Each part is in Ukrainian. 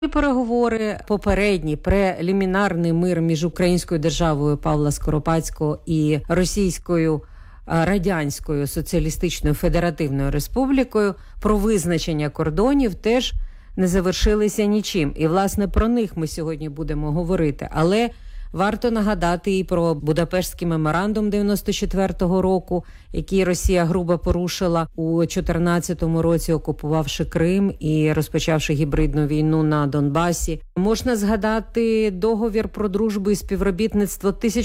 Переговори попередні, прелімінарний мир між Українською державою Павла Скоропадського і Російською Радянською Соціалістичною Федеративною Республікою про визначення кордонів теж не завершилися нічим. І, власне, про них ми сьогодні будемо говорити. Але варто нагадати і про Будапештський меморандум 94-го року, який Росія грубо порушила у 14-му році, окупувавши Крим і розпочавши гібридну війну на Донбасі. Можна згадати договір про дружбу і співробітництво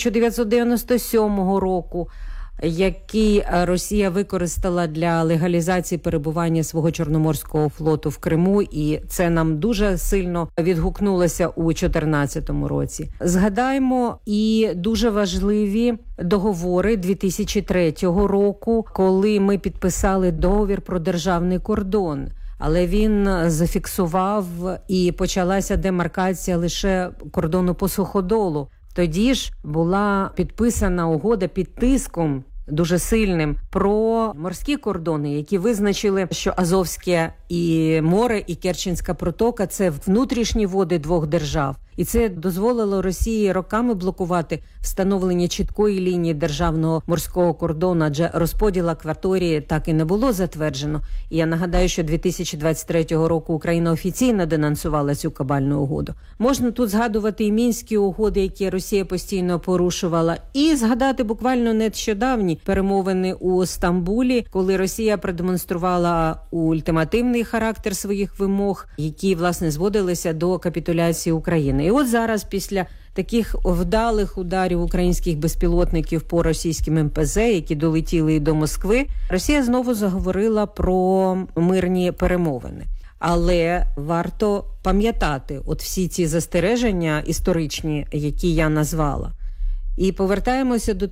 1997 року, який Росія використала для легалізації перебування свого Чорноморського флоту в Криму, і це нам дуже сильно відгукнулося у 2014 році. Згадаємо і дуже важливі договори 2003 року, коли ми підписали договір про державний кордон. Але він зафіксував і почалася демаркація лише кордону по суходолу. Тоді ж була підписана угода під тиском дуже сильним про морські кордони, які визначили, що Азовське і море, і Керченська протока – це внутрішні води двох держав. І це дозволило Росії роками блокувати встановлення чіткої лінії державного морського кордону, адже розподіл акваторії так і не було затверджено. І я нагадаю, що 2023 року Україна офіційно денонсувала цю кабальну угоду. Можна тут згадувати і Мінські угоди, які Росія постійно порушувала, і згадати буквально нещодавні перемовини у Стамбулі, коли Росія продемонструвала ультимативний характер своїх вимог, які, власне, зводилися до капітуляції України. І от зараз, після таких вдалих ударів українських безпілотників по російським МПЗ, які долетіли і до Москви, Росія знову заговорила про мирні перемовини. Але варто пам'ятати от всі ці застереження історичні, які я назвала. І повертаємося до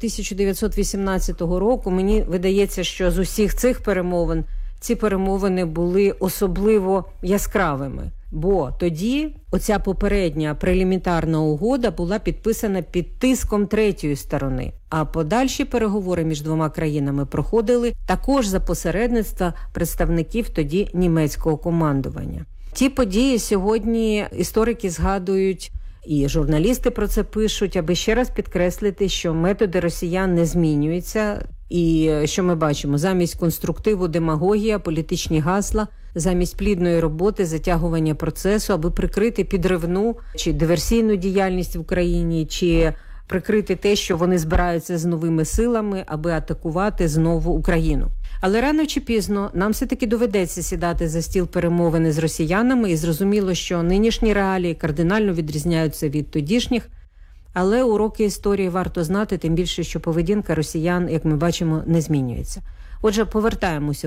1918 року. Мені видається, що з усіх цих перемовин ці перемовини були особливо яскравими. Бо тоді оця попередня прелімінарна угода була підписана під тиском третьої сторони. А подальші переговори між двома країнами проходили також за посередництва представників тоді німецького командування. Ті події сьогодні історики згадують, і журналісти про це пишуть, аби ще раз підкреслити, що методи росіян не змінюються. І що ми бачимо? Замість конструктиву демагогія, політичні гасла, замість плідної роботи, затягування процесу, аби прикрити підривну чи диверсійну діяльність в Україні, чи прикрити те, що вони збираються з новими силами, аби атакувати знову Україну. Але рано чи пізно нам все-таки доведеться сідати за стіл перемовини з росіянами, і зрозуміло, що нинішні реалії кардинально відрізняються від тодішніх. Але уроки історії варто знати, тим більше, що поведінка росіян, як ми бачимо, не змінюється. Отже, повертаємося у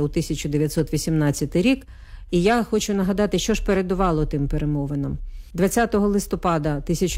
1918 рік, і я хочу нагадати, що ж передувало тим перемовинам. 20 листопада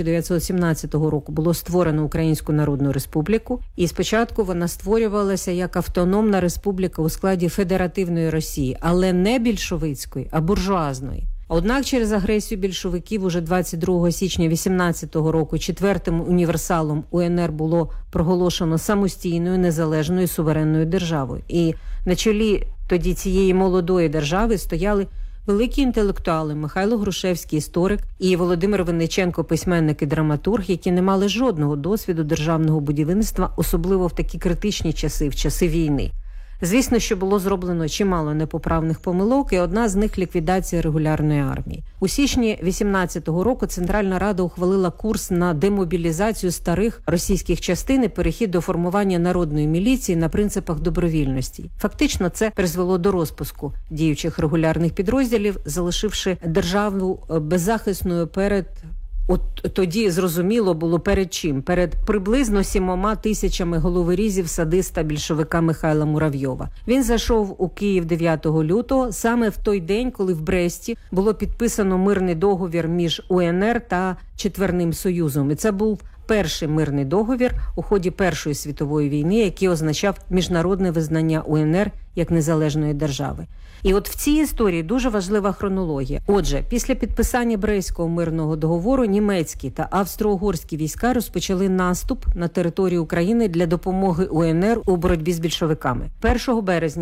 1917 року було створено Українську Народну Республіку, і спочатку вона створювалася як автономна республіка у складі Федеративної Росії, але не більшовицької, а буржуазної. Однак через агресію більшовиків уже 22 січня 18 року четвертим універсалом УНР було проголошено самостійною, незалежною, суверенною державою. І на чолі тоді цієї молодої держави стояли великі інтелектуали Михайло Грушевський, історик, і Володимир Винниченко, письменник і драматург, які не мали жодного досвіду державного будівництва, особливо в такі критичні часи, в часи війни. Звісно, що було зроблено чимало непоправних помилок, і одна з них – ліквідація регулярної армії. У січні 18-го року Центральна Рада ухвалила курс на демобілізацію старих російських частин і перехід до формування народної міліції на принципах добровільності. Фактично, це призвело до розпуску діючих регулярних підрозділів, залишивши державу беззахисною перед... От тоді зрозуміло було перед чим? Перед приблизно 7 тисячами головорізів садиста більшовика Михайла Муравйова. Він зайшов у Київ 9 лютого, саме в той день, коли в Бресті було підписано мирний договір між УНР та Четверним Союзом. І це був перший мирний договір у ході Першої світової війни, який означав міжнародне визнання УНР як незалежної держави. І от в цій історії дуже важлива хронологія. Отже, після підписання Брестського мирного договору німецькі та австро-угорські війська розпочали наступ на територію України для допомоги УНР у боротьбі з більшовиками. 1 березня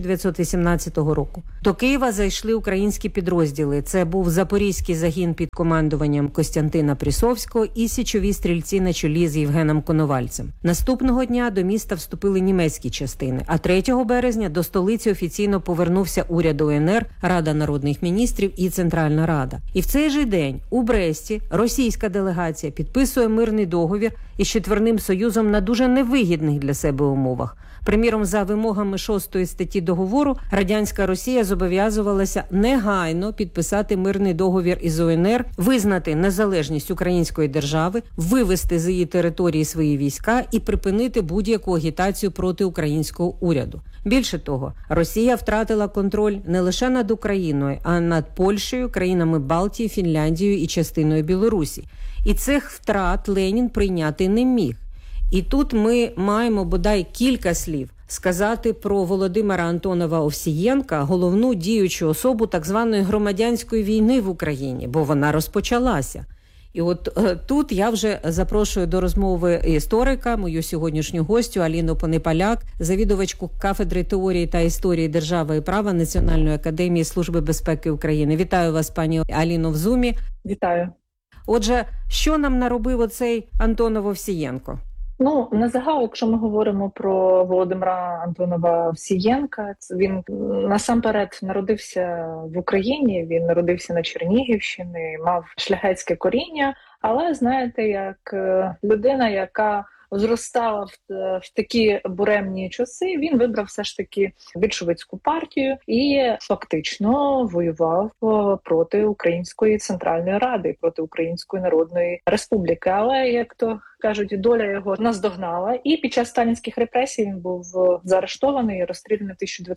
1918 року до Києва зайшли українські підрозділи. Це був Запорізький загін під командуванням Костянтина Прісовського і січові стрільці на чолі з Євгеном Коновальцем. Наступного дня до міста вступили німецькі частини, а 3 березня до столиці офіційно повернувся уряд УНР, Рада народних міністрів і Центральна Рада. І в цей же день у Бресті російська делегація підписує мирний договір із Четвірним Союзом на дуже невигідних для себе умовах. Приміром, за вимогами 6 статті договору, радянська Росія зобов'язувалася негайно підписати мирний договір із УНР, визнати незалежність української держави, вивести з її території свої війська і припинити будь-яку агітацію проти українського уряду. Більше того, Росія втратила контроль не лише над Україною, а над Польщею, країнами Балтії, Фінляндією і частиною Білорусі. І цих втрат Ленін прийняти не міг. І тут ми маємо бодай кілька слів сказати про Володимира Антонова Овсієнка, головну діючу особу так званої громадянської війни в Україні, бо вона розпочалася. І от тут я вже запрошую до розмови історика, мою сьогоднішню гостю Аліну Понепаляк, завідувачку кафедри теорії та історії держави і права Національної академії Служби безпеки України. Вітаю вас, пані Аліно, в Зумі. Вітаю. Отже, що нам наробив оцей Антонов Овсієнко? На загал, якщо ми говоримо про Володимира Антонова Овсієнка, він насамперед народився в Україні, він народився на Чернігівщині, мав шляхетське коріння, але, знаєте, як людина, яка зростала в такі буремні часи, він вибрав все ж таки більшовицьку партію і фактично воював проти Української Центральної Ради, проти Української Народної Республіки. Але, як то кажуть, доля його наздогнала, і під час сталінських репресій він був заарештований і розстріляний в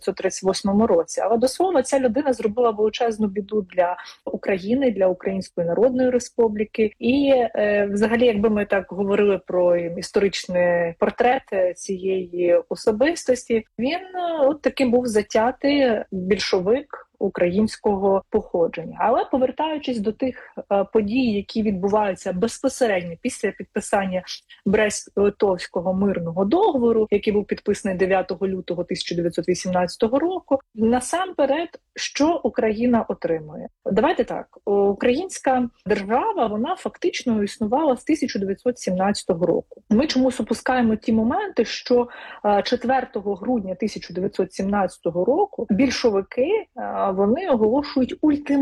1938 році. Але до слова, ця людина зробила величезну біду для України, для Української Народної Республіки. І взагалі, якби ми так говорили про історичний портрет цієї особистості, він от таким був затятий більшовик українського походження. Але повертаючись до тих подій, які відбуваються безпосередньо після підписання Брест-Литовського мирного договору, який був підписаний 9 лютого 1918 року, насамперед, що Україна отримує? Давайте так, українська держава, вона фактично існувала з 1917 року. Ми чомусь опускаємо ті моменти, що 4 грудня 1917 року більшовики вони оголошують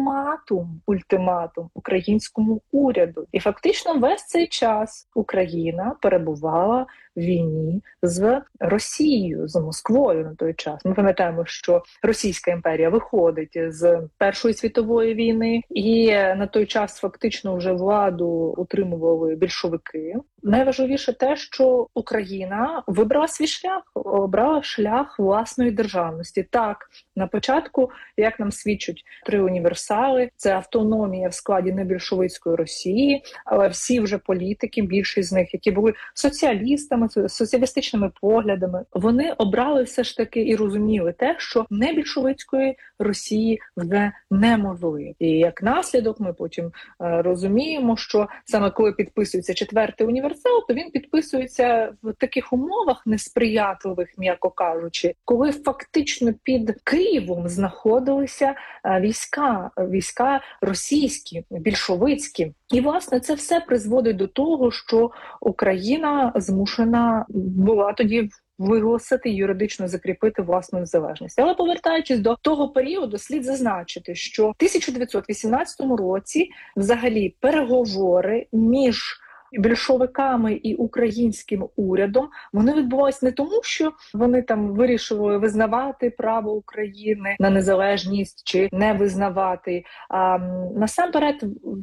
ультиматум українському уряду. І фактично весь цей час Україна перебувала в війні з Росією, з Москвою на той час. Ми пам'ятаємо, що Російська імперія виходить з Першої світової війни, і на той час фактично вже владу утримували більшовики. Найважливіше те, що Україна вибрала свій шлях, обрала шлях власної державності. Так, на початку, як нам свідчать 3 універсали, це автономія в складі небільшовицької Росії, але всі вже політики, більшість з них, які були соціалістами, соціалістичними поглядами, вони обрали все ж таки і розуміли те, що небільшовицької Росії вже неможливо. І як наслідок ми потім розуміємо, що саме коли підписується 4-й універсал, то він підписується в таких умовах несприятливих, м'яко кажучи, коли фактично під Києвом знаходилися війська російські, більшовицькі. І, власне, це все призводить до того, що Україна змушена була тоді виголосити, юридично закріпити власну незалежність. Але повертаючись до того періоду, слід зазначити, що в 1918 році взагалі переговори між більшовиками і українським урядом, вони відбувалися не тому, що вони там вирішили визнавати право України на незалежність чи не визнавати. А насамперед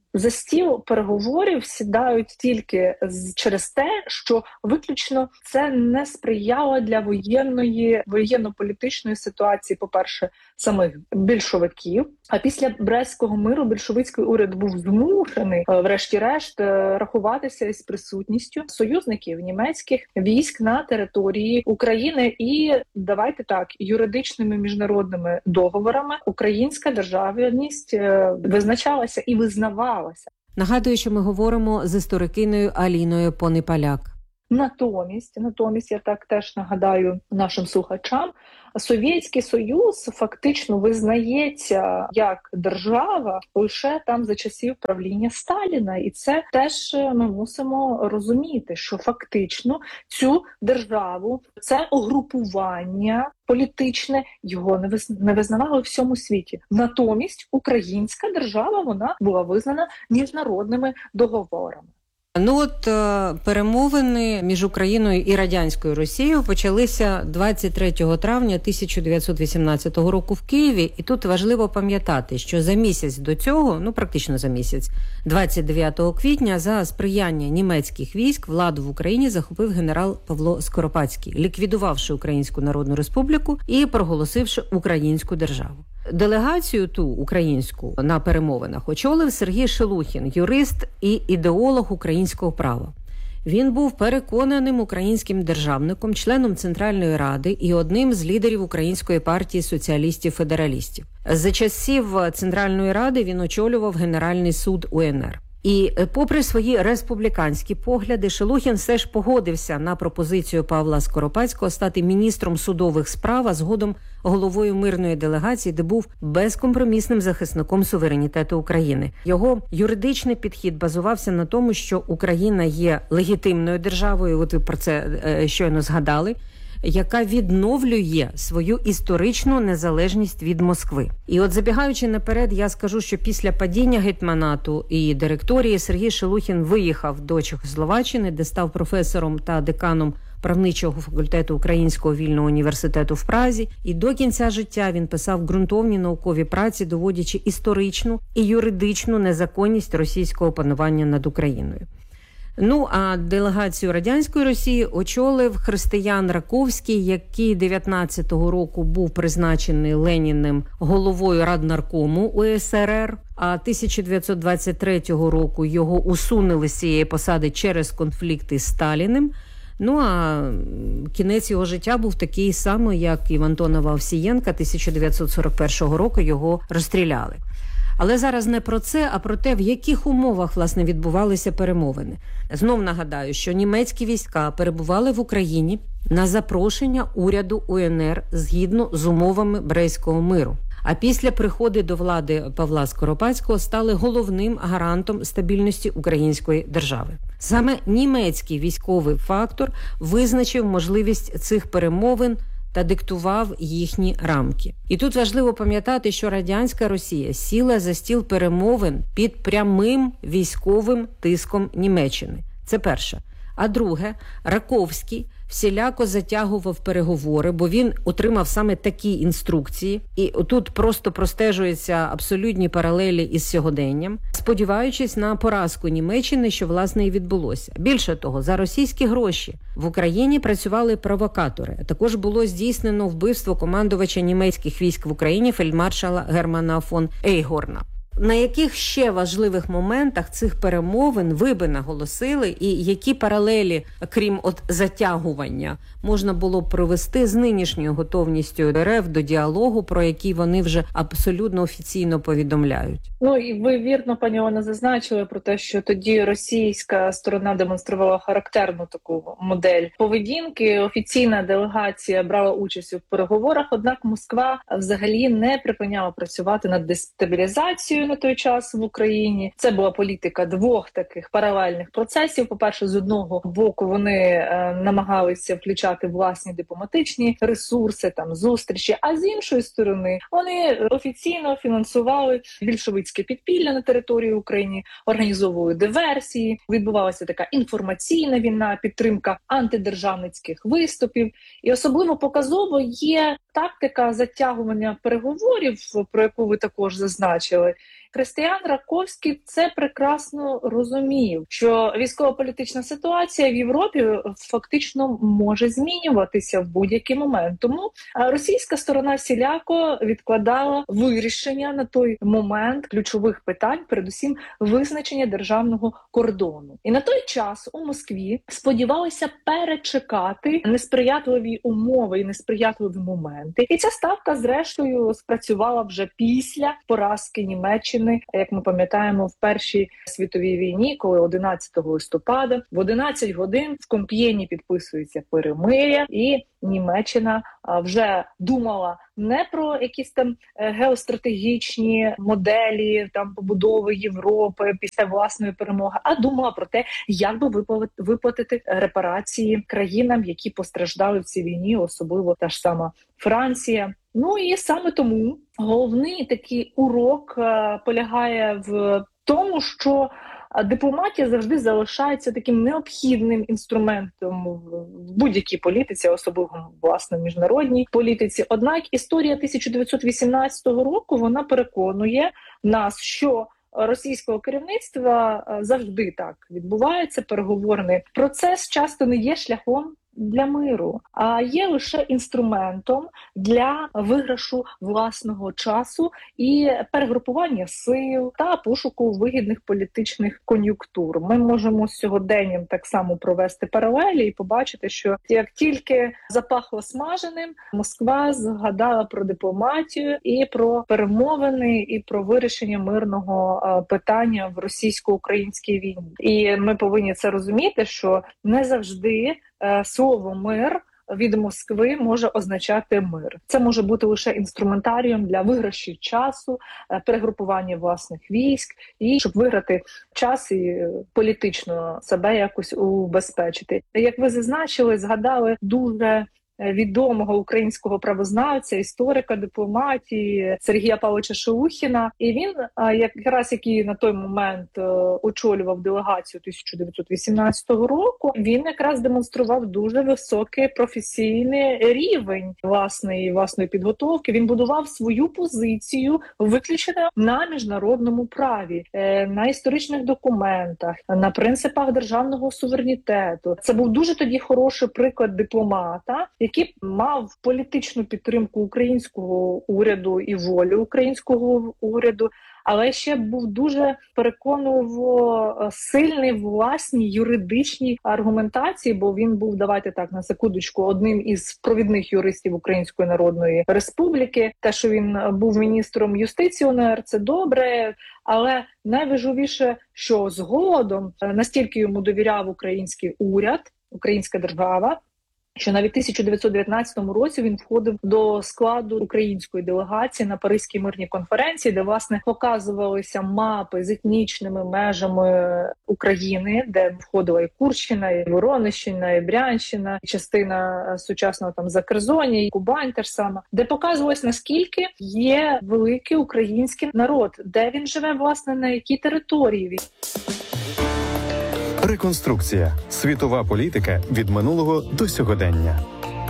за стіл переговорів сідають тільки через те, що виключно це не сприяло для воєнно-політичної ситуації, по-перше, самих більшовиків. А після Брестського миру більшовицький уряд був змушений, врешті-решт, рахуватися із присутністю союзників німецьких військ на території України. І давайте так, юридичними міжнародними договорами українська державність визначалася і визнавалася. Нагадую, що ми говоримо з історикиною Аліною Понипаляк. Натомість, я так теж нагадаю нашим слухачам, Совєтський Союз фактично визнається як держава лише там за часів правління Сталіна. І це теж ми мусимо розуміти, що фактично цю державу, це угрупування політичне, його не визнавали у всьому світі. Натомість українська держава, вона була визнана міжнародними договорами. Перемовини між Україною і Радянською Росією почалися 23 травня 1918 року в Києві. І тут важливо пам'ятати, що за місяць до цього, практично за місяць, 29 квітня, за сприяння німецьких військ владу в Україні захопив генерал Павло Скоропадський, ліквідувавши Українську Народну Республіку і проголосивши українську державу. Делегацію ту українську на перемовинах очолив Сергій Шелухін, юрист і ідеолог українського права. Він був переконаним українським державником, членом Центральної Ради і одним з лідерів Української партії соціалістів-федералістів. За часів Центральної Ради він очолював Генеральний суд УНР. І попри свої республіканські погляди, Шелухін все ж погодився на пропозицію Павла Скоропадського стати міністром судових справ, а згодом головою мирної делегації, де був безкомпромісним захисником суверенітету України. Його юридичний підхід базувався на тому, що Україна є легітимною державою, от ви про це щойно згадали, яка відновлює свою історичну незалежність від Москви. І от забігаючи наперед, я скажу, що після падіння гетьманату і директорії Сергій Шелухін виїхав до Чехословаччини, де став професором та деканом правничого факультету Українського вільного університету в Празі. І до кінця життя він писав ґрунтовні наукові праці, доводячи історичну і юридичну незаконність російського панування над Україною. А делегацію Радянської Росії очолив Християн Раковський, який 19-го року був призначений Леніним головою Раднаркому УСРР, а 1923 року його усунули з цієї посади через конфлікти з Сталіним. А кінець його життя був такий самий, як і в Антонова Овсієнка, 1941 року його розстріляли. Але зараз не про це, а про те, в яких умовах, власне, відбувалися перемовини. Знов нагадаю, що німецькі війська перебували в Україні на запрошення уряду УНР згідно з умовами Брестського миру. А після приходу до влади Павла Скоропадського стали головним гарантом стабільності української держави. Саме німецький військовий фактор визначив можливість цих перемовин та диктував їхні рамки. І тут важливо пам'ятати, що Радянська Росія сіла за стіл перемовин під прямим військовим тиском Німеччини. Це перше. А друге, Раковський всіляко затягував переговори, бо він отримав саме такі інструкції. І тут просто простежуються абсолютні паралелі із сьогоденням, сподіваючись на поразку Німеччини, що, власне, і відбулося. Більше того, за російські гроші в Україні працювали провокатори. Також було здійснено вбивство командувача німецьких військ в Україні фельдмаршала Германа фон Ейгорна. На яких ще важливих моментах цих перемовин ви би наголосили, і які паралелі, крім затягування, можна було б провести з нинішньою готовністю РФ до діалогу, про який вони вже абсолютно офіційно повідомляють? І ви вірно, пані Олена, зазначили про те, що тоді російська сторона демонструвала характерну таку модель поведінки. Офіційна делегація брала участь у переговорах, однак Москва взагалі не припиняла працювати над дестабілізацією на той час в Україні. Це була політика двох таких паралельних процесів. По-перше, з одного боку вони намагалися включати власні дипломатичні ресурси, зустрічі, а з іншої сторони вони офіційно фінансували більшовицьке підпілля на території України, організовували диверсії, відбувалася така інформаційна війна, підтримка антидержавницьких виступів. І особливо показово є тактика затягування переговорів, про яку ви також зазначили. Християн Раковський це прекрасно розумів, що військово-політична ситуація в Європі фактично може змінюватися в будь-який момент. Тому російська сторона всіляко відкладала вирішення на той момент ключових питань, передусім визначення державного кордону. І на той час у Москві сподівалися перечекати несприятливі умови і несприятливі моменти. І ця ставка, зрештою, спрацювала вже після поразки Німеччини, як ми пам'ятаємо, в Першій світовій війні, коли 11 листопада в 11 годин в Комп'єні підписується перемир'я, і Німеччина вже думала не про якісь там геостратегічні моделі там побудови Європи після власної перемоги, а думала про те, як би виплатити репарації країнам, які постраждали в цій війні, особливо та ж сама Франція. Ну і саме тому головний такий урок полягає в тому, що дипломатія завжди залишається таким необхідним інструментом в будь-якій політиці, особливо, власне, в міжнародній політиці. Однак історія 1918 року, вона переконує нас, що російського керівництва завжди так відбувається. Переговорний процес часто не є шляхом для миру, а є лише інструментом для виграшу власного часу і перегрупування сил та пошуку вигідних політичних кон'юнктур. Ми можемо з сьогоденням так само провести паралелі і побачити, що як тільки запахло смаженим, Москва згадала про дипломатію і про перемовини, і про вирішення мирного питання в російсько-українській війні. І ми повинні це розуміти, що не завжди слово «мир» від Москви може означати мир. Це може бути лише інструментарієм для виграшів часу, перегрупування власних військ, і щоб виграти час і політично себе якось убезпечити. Як ви зазначили, згадали дуже відомого українського правознавця, історика дипломатії Сергія Павловича Шелухіна. І він, якраз який на той момент очолював делегацію 1918 року, він якраз демонстрував дуже високий професійний рівень власної підготовки. Він будував свою позицію виключно на міжнародному праві, на історичних документах, на принципах державного суверенітету. Це був дуже тоді хороший приклад дипломата, який мав політичну підтримку українського уряду і волю українського уряду, але ще був дуже переконливо сильний в власній юридичній аргументації, бо він був, давайте так, на секундочку, одним із провідних юристів Української Народної Республіки. Те, що він був міністром юстиції УНР, це добре, але найважливіше, що згодом настільки йому довіряв український уряд, українська держава, що навіть в 1919 році він входив до складу української делегації на Паризькій мирній конференції, де, власне, показувалися мапи з етнічними межами України, де входила і Курщина, і Воронежщина, і Брянщина, і частина сучасного там Закерзоння, і Кубань теж саме, де показувалось, наскільки є великий український народ, де він живе, власне, на якій території. Реконструкція. Світова політика від минулого до сьогодення.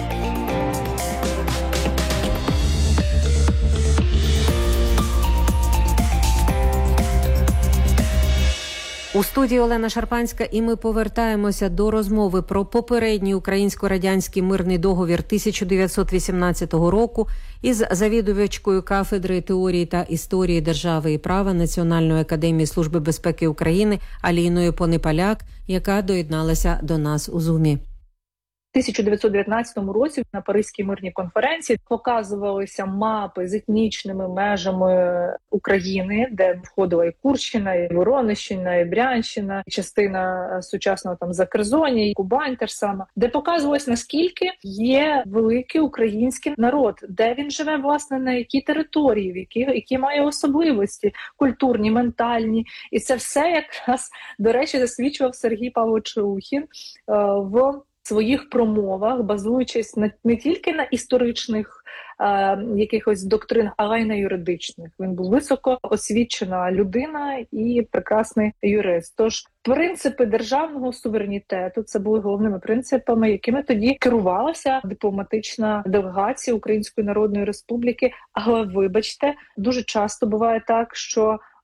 У студії Олена Шарпанська, і ми повертаємося до розмови про попередній українсько-радянський мирний договір 1918 року із завідувачкою кафедри теорії та історії держави і права Національної академії Служби безпеки України Аліною Понепаляк, яка доєдналася до нас у Зумі. В 1919 році на Паризькій мирній конференції показувалися мапи з етнічними межами України, де входила і Курщина, і Воронежщина, і Брянщина, і частина сучасного там Закерзоння, і Кубань теж саме, де показувалось, наскільки є великий український народ, де він живе, власне, на якій території, які має особливості культурні, ментальні. І це все якраз, до речі, засвідчував Сергій Павлович Шелухін в своїх промовах, базуючись не тільки на історичних якихось доктринах, але й на юридичних. Він був високо освічена людина і прекрасний юрист. Тож принципи державного суверенітету – це були головними принципами, якими тоді керувалася дипломатична делегація Української Народної Республіки. Але, вибачте, дуже часто буває так, що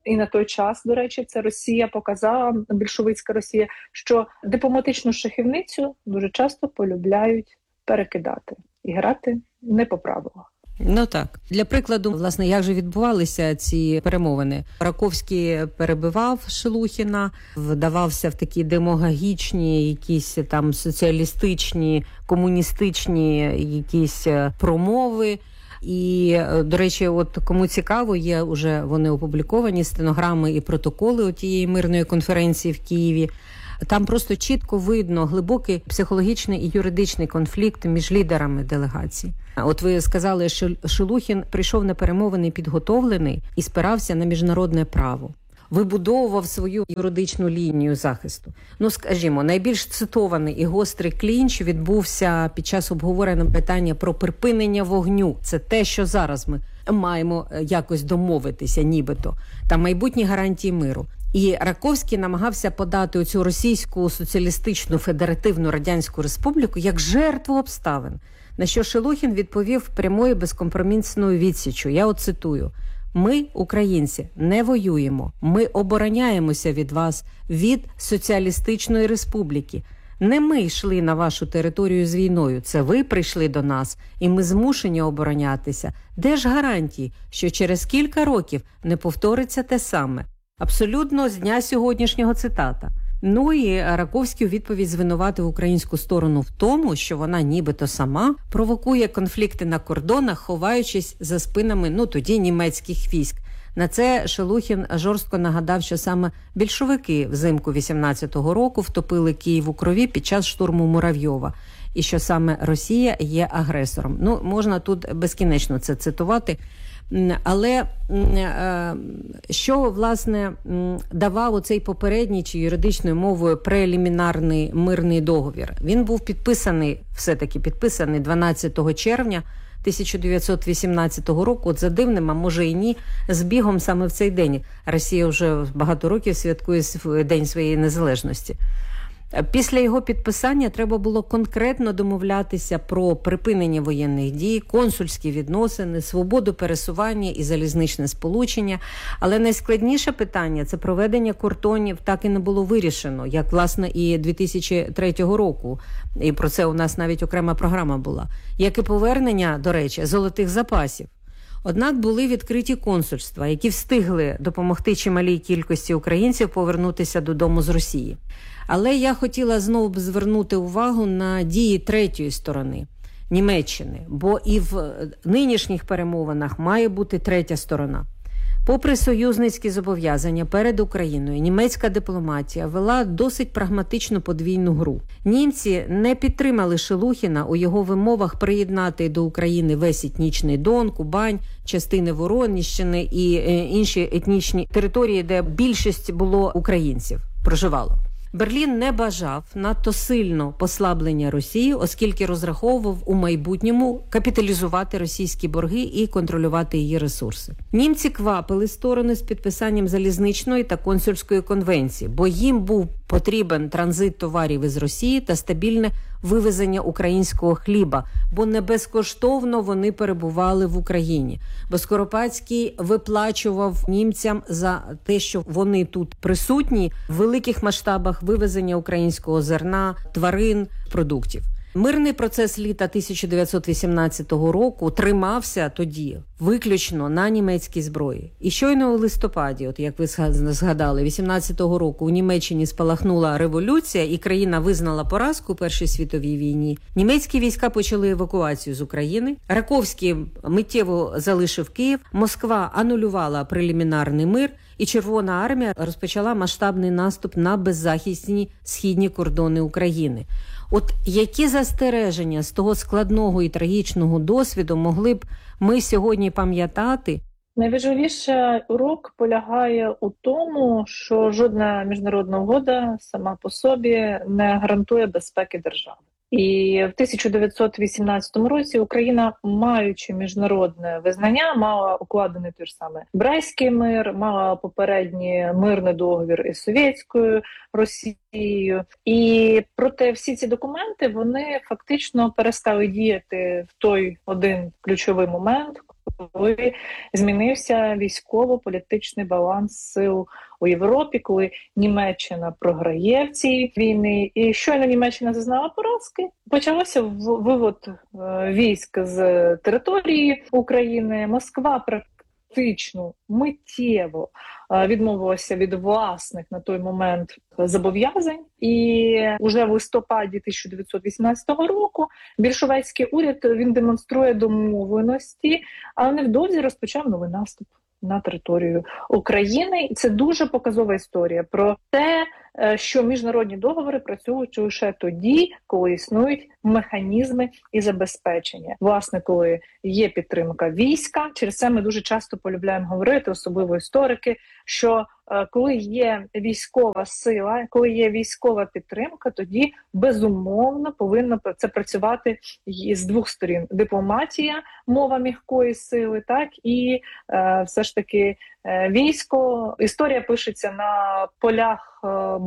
і на той час, до речі, це Росія показала, більшовицька Росія, що дипломатичну шахівницю дуже часто полюбляють перекидати і грати не по правилах. Ну так. Для прикладу, власне, як же відбувалися ці перемовини? Раковський перебивав Шелухіна, вдавався в такі демагогічні, якісь там соціалістичні, комуністичні якісь промови. І, до речі, от кому цікаво, є вже вони опубліковані, стенограми і протоколи тієї мирної конференції в Києві. Там просто чітко видно глибокий психологічний і юридичний конфлікт між лідерами делегацій. От ви сказали, що Шелухін прийшов на перемовини підготовлений і спирався на міжнародне право. Вибудовував свою юридичну лінію захисту. Ну, скажімо, найбільш цитований і гострий клінч відбувся під час обговорення питання про припинення вогню. Це те, що зараз ми маємо якось домовитися, нібито. Та майбутні гарантії миру. І Раковський намагався подати оцю російську соціалістичну федеративну радянську республіку як жертву обставин. На що Шелухін відповів прямою безкомпромісною відсічю. Я от цитую. Ми, українці, не воюємо. Ми обороняємося від вас, від соціалістичної республіки. Не ми йшли на вашу територію з війною, це ви прийшли до нас, і ми змушені оборонятися. Де ж гарантії, що через кілька років не повториться те саме? Абсолютно з дня сьогоднішнього цитата. Ну і Раковський у відповідь звинуватив українську сторону в тому, що вона нібито сама провокує конфлікти на кордонах, ховаючись за спинами, тоді німецьких військ. На це Шелухін жорстко нагадав, що саме більшовики взимку 18-го року втопили Київ у крові під час штурму Муравйова. І що саме Росія є агресором. Можна тут безкінечно це цитувати. Але що, власне, давав оцей попередній, чи юридичною мовою, прелімінарний мирний договір? Він був підписаний 12 червня 1918 року, от за дивним, а може і ні, збігом саме в цей день. Росія вже багато років святкує День своєї незалежності. Після його підписання треба було конкретно домовлятися про припинення воєнних дій, консульські відносини, свободу пересування і залізничне сполучення. Але найскладніше питання – це проведення кордонів так і не було вирішено, як, власне, і 2003 року. І про це у нас навіть окрема програма була. Як і повернення, до речі, золотих запасів. Однак були відкриті консульства, які встигли допомогти чималій кількості українців повернутися додому з Росії. Але я хотіла знову звернути увагу на дії третьої сторони – Німеччини, бо і в нинішніх перемовинах має бути третя сторона. Попри союзницькі зобов'язання перед Україною, німецька дипломатія вела досить прагматичну подвійну гру. Німці не підтримали Шелухіна у його вимовах приєднати до України весь етнічний Дон, Кубань, частини Воронежщини і інші етнічні території, де більшість було українців, проживало. Берлін не бажав надто сильно послаблення Росії, оскільки розраховував у майбутньому капіталізувати російські борги і контролювати її ресурси. Німці квапили сторони з підписанням залізничної та консульської конвенції, бо їм був потрібен транзит товарів із Росії та стабільне вивезення українського хліба, бо не безкоштовно вони перебували в Україні. Бо Скоропадський виплачував німцям за те, що вони тут присутні в великих масштабах вивезення українського зерна, тварин, продуктів. Мирний процес літа 1918 року тримався тоді виключно на німецькій зброї. І щойно у листопаді, от як ви згадали, 18-го року у Німеччині спалахнула революція і країна визнала поразку у Першій світовій війні. Німецькі війська почали евакуацію з України. Раковський миттєво залишив Київ. Москва анулювала прелімінарний мир. І Червона армія розпочала масштабний наступ на беззахисні східні кордони України. От які застереження з того складного і трагічного досвіду могли б ми сьогодні пам'ятати? Найважливіший урок полягає у тому, що жодна міжнародна угода сама по собі не гарантує безпеки держави. І в 1918 році Україна, маючи міжнародне визнання, мала укладений той ж саме Брестський мир, мала попередній мирний договір із Совєтською Росією, І проте всі ці документи, вони фактично перестали діяти в той один ключовий момент, коли змінився військово-політичний баланс сил у Європі, коли Німеччина програє в цій війні. І щойно Німеччина зазнала поразки, почався вивод військ з території України. Москва практично миттєво відмовилася від власних на той момент зобов'язань. І уже в листопаді 1918 року більшовицький уряд, він демонструє домовленості, але невдовзі розпочав новий наступ на територію України. І це дуже показова історія про те, що міжнародні договори працюють лише тоді, коли існують механізми і забезпечення. Власне, коли є підтримка війська, через це ми дуже часто полюбляємо говорити, особливо історики, що коли є військова сила, коли є військова підтримка, тоді безумовно повинно це працювати з двох сторін. Дипломатія, мова м'якої сили, так, і все ж таки військо. Історія пишеться на полях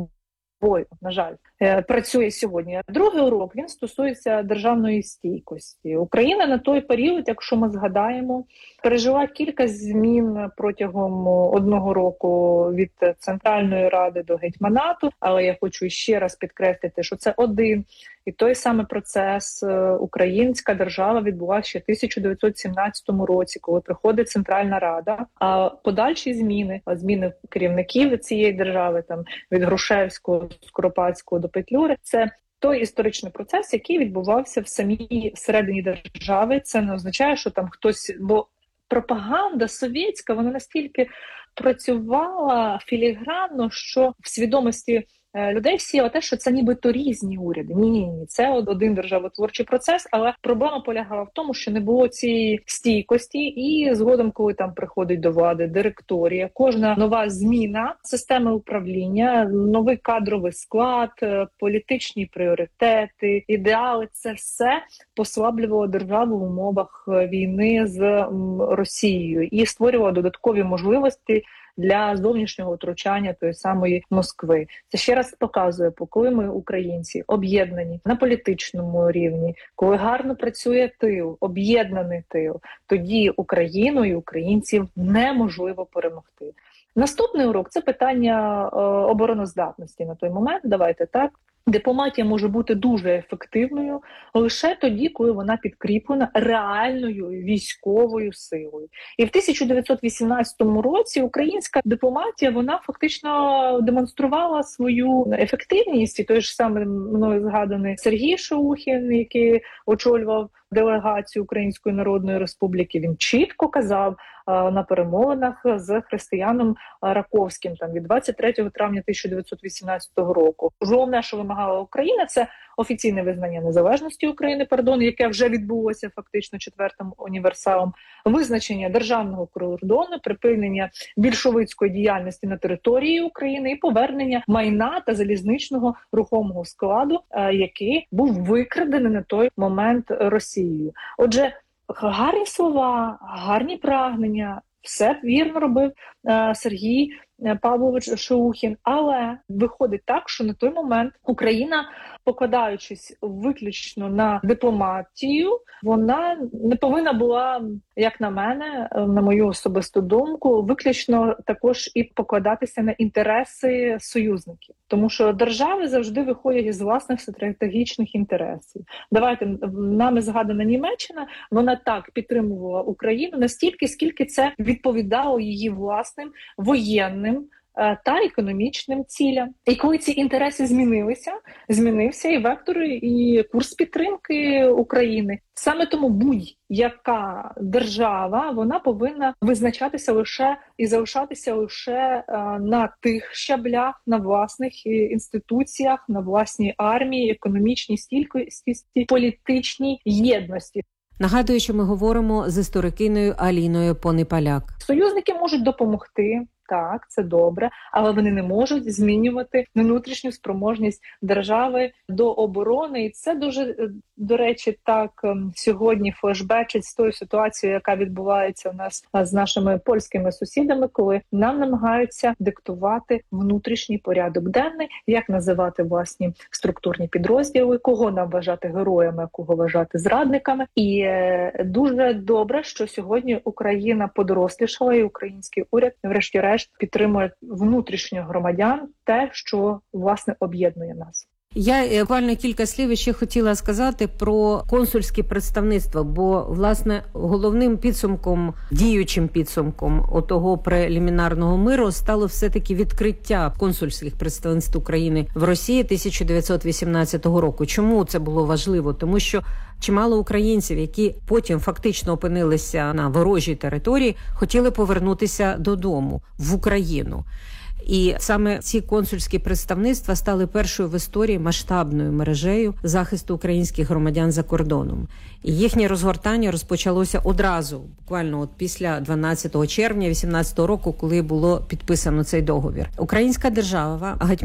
бою, на жаль, працює сьогодні. Другий урок, він стосується державної стійкості. Україна на той період, якщо ми згадаємо, пережила кілька змін протягом одного року від Центральної Ради до гетьманату, але я хочу ще раз підкреслити, що це один і той самий процес. Українська держава відбулася ще в 1917 році, коли приходить Центральна Рада, а подальші зміни керівників цієї держави, там від Грушевського, Скоропадського до Петлюри, це той історичний процес, який відбувався в самій всередині держави. Це не означає, що там хтось, бо пропаганда совєтська, вона настільки працювала філігранно, що в свідомості людей всіяло те, що це нібито різні уряди. Ні, це один державотворчий процес, але проблема полягала в тому, що не було цієї стійкості, і згодом, коли там приходить до влади директорія, кожна нова зміна системи управління, новий кадровий склад, політичні пріоритети, ідеали, це все послаблювало державу в умовах війни з Росією і створювало додаткові можливості для зовнішнього втручання тої самої Москви. Це ще раз показує, коли ми, українці, об'єднані на політичному рівні, коли гарно працює тил, об'єднаний тил, тоді Україну і українців неможливо перемогти. Наступний урок – це питання обороноздатності на той момент. Давайте так. Дипломатія може бути дуже ефективною лише тоді, коли вона підкріплена реальною військовою силою. І в 1918 році українська дипломатія, вона фактично демонструвала свою ефективність. І той ж самий мною згаданий Сергій Шаухін, який очолював делегацію Української Народної Республіки, він чітко казав на перемовинах з Християном Раковським там від 23 травня 1918 року. Головне, що вимагала Україна, це офіційне визнання незалежності України, яке вже відбулося фактично четвертим універсалом, визначення державного кордону, припинення більшовицької діяльності на території України і повернення майна та залізничного рухомого складу, який був викрадений на той момент Росією. Отже, гарні слова, гарні прагнення, все вірно робив Сергій Павлович Шаухін, але виходить так, що на той момент Україна, покладаючись виключно на дипломатію, вона не повинна була, як на мене, на мою особисту думку, виключно також і покладатися на інтереси союзників. Тому що держави завжди виходять із власних стратегічних інтересів. Давайте, нами згадана Німеччина, вона так підтримувала Україну настільки, скільки це відповідало її власним воєнним та економічним цілям. І коли ці інтереси змінився і вектор, і курс підтримки України. Саме тому будь-яка держава, вона повинна визначатися лише і залишатися лише на тих щаблях, на власних інституціях, на власній армії, економічній стійкості, політичній єдності. Нагадую, що ми говоримо з історикиною Аліною Понипаляк. Союзники можуть допомогти, так, це добре, але вони не можуть змінювати внутрішню спроможність держави до оборони. І це дуже до речі, так сьогодні флешбечить з тою ситуацією, яка відбувається у нас з нашими польськими сусідами, коли нам намагаються диктувати внутрішній порядок денний, як називати власні структурні підрозділи, кого нам вважати героями, а кого вважати зрадниками. І дуже добре, що сьогодні Україна подорослішала, і український уряд, врешті-решт, підтримує внутрішньо громадян, те, що, власне, об'єднує нас. Я буквально кілька слів ще хотіла сказати про консульські представництва, бо, власне, головним підсумком, діючим підсумком отого прелімінарного миру стало все-таки відкриття консульських представництв України в Росії 1918 року. Чому це було важливо? Тому що чимало українців, які потім фактично опинилися на ворожій території, хотіли повернутися додому, в Україну. І саме ці консульські представництва стали першою в історії масштабною мережею захисту українських громадян за кордоном. І їхнє розгортання розпочалося одразу, буквально от після 12 червня 2018 року, коли було підписано цей договір. Українська держава